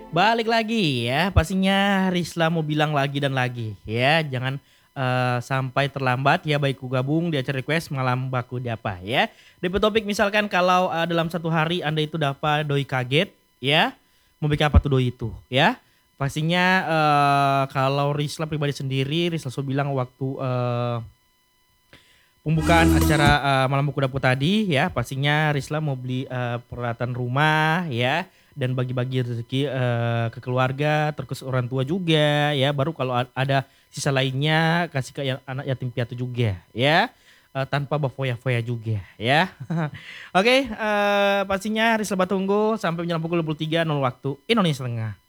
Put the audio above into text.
Balik lagi ya, pastinya Risla mau bilang lagi dan lagi ya, jangan, sampai terlambat ya baikku gabung di acara request malam baku diapa ya. DP topik misalkan kalau, dalam satu hari Anda itu dapat doi kaget ya, mau bikin apa tuh doi itu ya. Pastinya, kalau Risla pribadi sendiri, Risla so bilang waktu, pembukaan acara, Malam Buku Dapur tadi ya, pastinya Risla mau beli, peralatan rumah ya, dan bagi-bagi rezeki, ke keluarga, terus orang tua juga ya, baru kalau ada sisa lainnya kasih ke yang anak yatim piatu juga ya, tanpa berfoya-foya juga ya. Oke, pastinya Risla Batunggu sampai menjelang pukul 23.00 waktu Indonesia Tengah.